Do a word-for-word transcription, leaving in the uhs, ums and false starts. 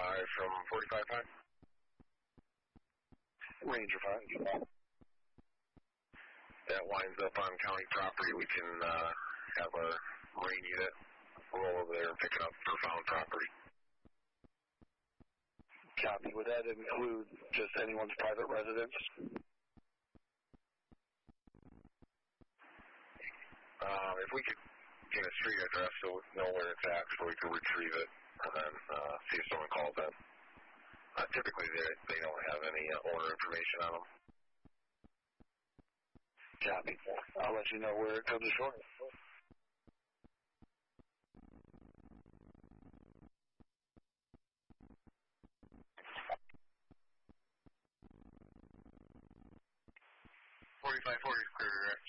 five from forty-five five. Ranger five. That winds up on county property. We can uh, have a Marine unit roll over there and pick it up for found property. Copy. Would that include just anyone's private residence? Um, if we could get a street address so we know where it's at so we can retrieve it and then uh, see if someone calls in. Uh, typically, they, they don't have any uh, owner information on them. Copy. I'll let you know where it comes ashore. forty-five forty is clear, right?